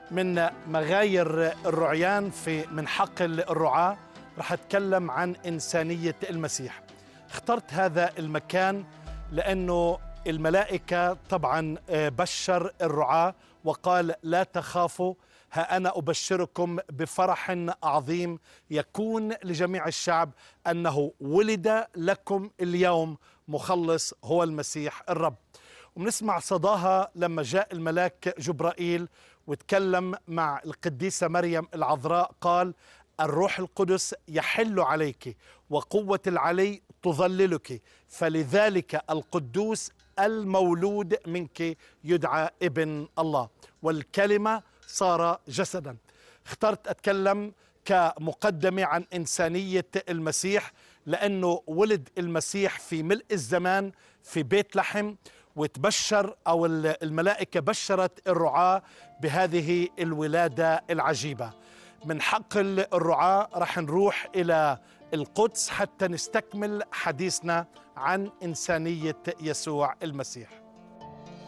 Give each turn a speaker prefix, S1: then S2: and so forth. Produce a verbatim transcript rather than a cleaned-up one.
S1: من مغاير الرعيان في من حقل الرعاة رح أتكلم عن إنسانية المسيح. اخترت هذا المكان لأنه الملائكة طبعا بشر الرعاة وقال لا تخافوا، ها أنا أبشركم بفرح عظيم يكون لجميع الشعب أنه ولد لكم اليوم مخلص هو المسيح الرب. وبنسمع صداها لما جاء الملاك جبرائيل وتكلم مع القديسة مريم العذراء، قال الروح القدس يحل عليك وقوة العلي تظللك، فلذلك القدوس المولود منك يدعى ابن الله، والكلمة صار جسدا. اخترت أتكلم كمقدمة عن إنسانية المسيح لأنه ولد المسيح في ملء الزمان في بيت لحم، وتبشر أو الملائكة بشرت الرعاة بهذه الولادة العجيبة. من حقل الرعاة رح نروح إلى القدس حتى نستكمل حديثنا عن إنسانية يسوع المسيح.